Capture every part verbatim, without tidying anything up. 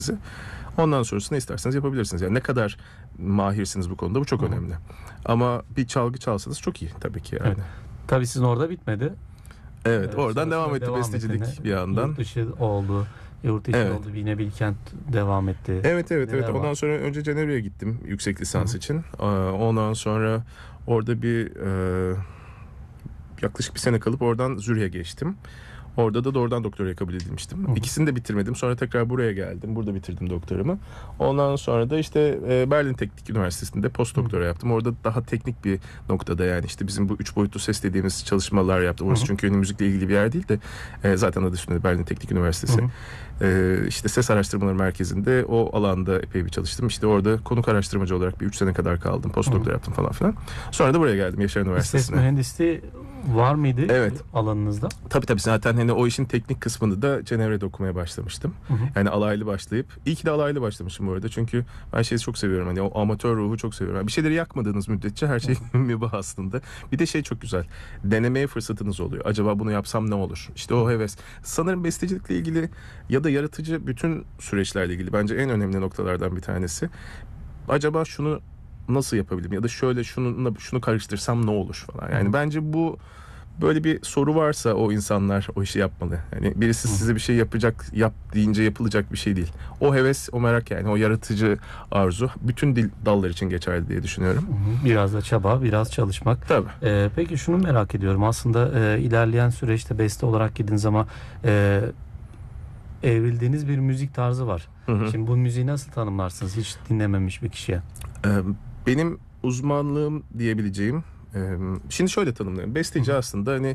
Ondan sonrasını isterseniz yapabilirsiniz. Yani ne kadar mahirsiniz bu konuda, bu çok önemli. Ama bir çalgı çalsanız çok iyi tabii ki yani. Evet. Tabii sizin orada bitmedi. Evet, Ee, oradan devam etti devam bestecilik ettiğinde, bir yandan. Yurt dışı oldu. Yurt dışı Evet. oldu. Yine Bilkent devam etti. Evet evet Neler evet. Ondan var? sonra önce Cenevre'ye gittim yüksek lisans Hı. için. Ee, Ondan sonra orada bir e, yaklaşık bir sene kalıp oradan Zürih'e geçtim. Orada da doğrudan doktoraya kabul edilmiştim. Hı hı. İkisini de bitirmedim. Sonra tekrar buraya geldim. Burada bitirdim doktoramı. Ondan sonra da işte e, Berlin Teknik Üniversitesi'nde post doktora yaptım. Orada daha teknik bir noktada, yani işte bizim bu üç boyutlu ses dediğimiz çalışmalar yaptım. Orası Hı hı. çünkü hani müzikle ilgili bir yer değil de e, zaten adı üstünde Berlin Teknik Üniversitesi. Hı hı. E, işte ses araştırmaları merkezinde o alanda epey bir çalıştım. İşte orada konuk araştırmacı olarak bir üç sene kadar kaldım. Post doktora yaptım falan filan. Sonra da buraya geldim Yaşar Ses Üniversitesi'ne. mühendisliği var mıydı Evet. alanınızda? Tabii tabii, zaten hani o işin teknik kısmını da Cenevre'de okumaya başlamıştım. Hı hı. Yani alaylı başlayıp, iyi ki de alaylı başlamışım bu arada. Çünkü ben şeyi çok seviyorum, hani o amatör ruhu çok seviyorum. Yani bir şeyleri yakmadığınız müddetçe her şey mübah aslında. Bir de şey çok güzel, denemeye fırsatınız oluyor. Acaba bunu yapsam ne olur? İşte o heves. Sanırım bestecilikle ilgili ya da yaratıcı bütün süreçlerle ilgili bence en önemli noktalardan bir tanesi. Acaba şunu nasıl yapabilirim? Ya da şöyle şunu şunu karıştırsam ne olur falan. Yani Hı hı. bence bu, böyle bir soru varsa o insanlar o işi yapmalı. Yani birisi Hı. size bir şey yapacak, yap deyince yapılacak bir şey değil. O heves, o merak, yani o yaratıcı arzu bütün dil dallar için geçerli diye düşünüyorum. Hı hı. Biraz da çaba, biraz çalışmak. Tabii. Ee, peki şunu merak ediyorum. Aslında e, ilerleyen süreçte beste olarak gidiniz ama e, evrildiğiniz bir müzik tarzı var. Hı hı. Şimdi bu müziği nasıl tanımlarsınız hiç dinlememiş bir kişiye? Ee, Benim uzmanlığım diyebileceğim, e, şimdi şöyle tanımlıyorum. Besteci Hı hı. aslında hani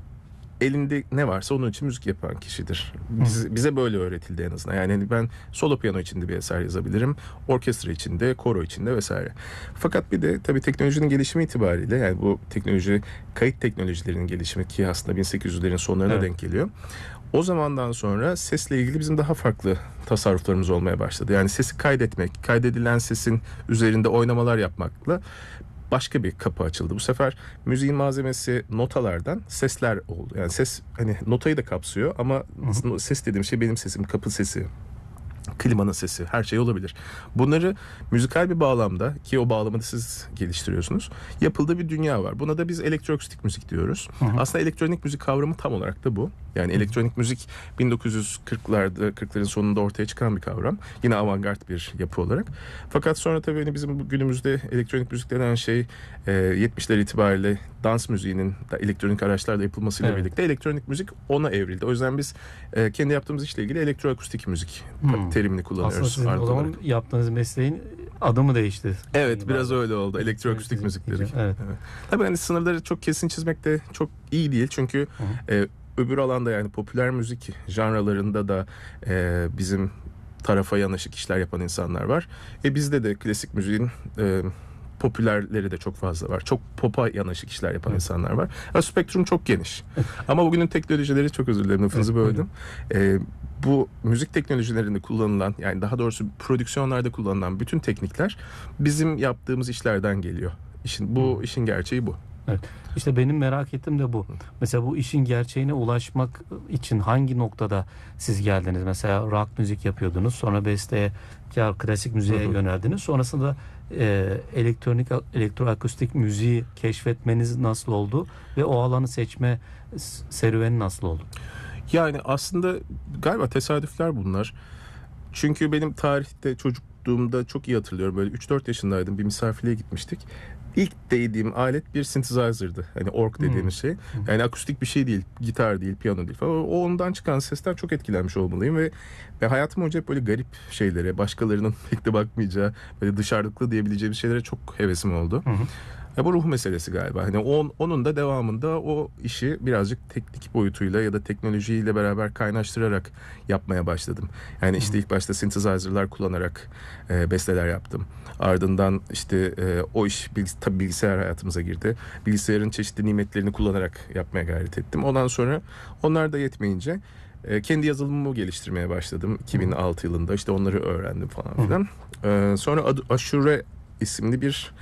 elinde ne varsa onun için müzik yapan kişidir. Biz, bize böyle öğretildi en azından. Yani hani ben solo piyano için de bir eser yazabilirim. Orkestra için de, koro için de vesaire. Fakat bir de tabii teknolojinin gelişimi itibariyle, yani bu teknoloji, kayıt teknolojilerinin gelişimi ki aslında bin sekiz yüzlerin sonlarına Evet. denk geliyor. O zamandan sonra sesle ilgili bizim daha farklı tasarruflarımız olmaya başladı. Yani sesi kaydetmek, kaydedilen sesin üzerinde oynamalar yapmakla başka bir kapı açıldı. Bu sefer müziğin malzemesi notalardan sesler oldu. Yani ses hani notayı da kapsıyor ama Hı hı. ses dediğim şey benim sesim, kapı sesi, klimanın sesi, her şey olabilir. Bunları müzikal bir bağlamda, ki o bağlamı da siz geliştiriyorsunuz, yapıldığı bir dünya var. Buna da biz elektroakustik müzik diyoruz. Hı hı. Aslında elektronik müzik kavramı tam olarak da bu. Yani elektronik müzik bin dokuz yüz kırklarda, kırkların sonunda ortaya çıkan bir kavram. Yine avantgard bir yapı olarak. Fakat sonra tabii hani bizim günümüzde elektronik müzik denen şey e, yetmişler itibariyle dans müziğinin da elektronik araçlarla yapılmasıyla Evet. birlikte elektronik müzik ona evrildi. O yüzden biz e, kendi yaptığımız işle ilgili elektroakustik müzik Hmm. terimini Aslında kullanıyoruz. sizin o ağırlıklı zaman olarak. yaptığınız mesleğin adı mı değişti? Evet, biraz Bazen. öyle oldu. Elektroakustik Elektronik müzik dedik. diyeceğim. Evet. Evet. Tabii hani sınırları çok kesin çizmek de çok iyi değil. Çünkü Hı hı. e, öbür alanda, yani popüler müzik janralarında da e, bizim tarafa yanaşık işler yapan insanlar var. E bizde de klasik müziğin e, popülerleri de çok fazla var. Çok popa yanaşık işler yapan Evet. insanlar var. E, spektrum çok geniş. Ama bugünün teknolojileri, çok özür dilerim lafınızı Evet, böldüm. E, bu müzik teknolojilerinde kullanılan, yani daha doğrusu prodüksiyonlarda kullanılan bütün teknikler bizim yaptığımız işlerden geliyor. İşin, bu Hı. işin gerçeği bu. Evet. İşte benim merak ettiğim de bu. Mesela bu işin gerçeğine ulaşmak için hangi noktada siz geldiniz? Mesela rock müzik yapıyordunuz. Sonra besteye, ya klasik müziğe Hı hı. yöneldiniz. Sonrasında e, elektronik, elektroakustik müziği keşfetmeniz nasıl oldu? Ve o alanı seçme s- serüveni nasıl oldu? Yani aslında galiba tesadüfler bunlar. Çünkü benim tarihte, çocukluğumda çok iyi hatırlıyorum. Böyle üç dört yaşındaydım. Bir misafirliğe gitmiştik. İlk değdiğim alet bir synthesizer'dı. Hani org dediğimiz şey. Yani akustik bir şey değil. Gitar değil, piyano değil falan. O ondan çıkan sesten çok etkilenmiş olmalıyım ve, ve hayatım boyunca hep böyle garip şeylere, başkalarının pek de bakmayacağı, böyle dışarıdıklı diyebileceğimiz şeylere çok hevesim oldu. Hı hı. Ya bu ruh meselesi galiba. Hani on, onun da devamında o işi birazcık teknik boyutuyla ya da teknolojiyle beraber kaynaştırarak yapmaya başladım. Yani işte ilk başta synthesizer'lar kullanarak e, besteler yaptım. Ardından işte e, o iş bilgis- tabii bilgisayar hayatımıza girdi. Bilgisayarın çeşitli nimetlerini kullanarak yapmaya gayret ettim. Ondan sonra onlar da yetmeyince e, kendi yazılımımı geliştirmeye başladım. iki bin altı yılında işte onları öğrendim falan Hı hı. filan. E, sonra Ad- Aşure isimli bir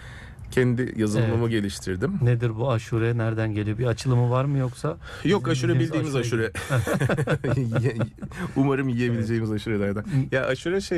kendi yazılımımı Evet. geliştirdim. Nedir bu aşure? Nereden geliyor? Bir açılımı var mı yoksa? Yok, bizim aşure bildiğimiz bildiğimiz aşure aşure. Umarım yiyebileceğimiz aşurelerden. Ya aşure şey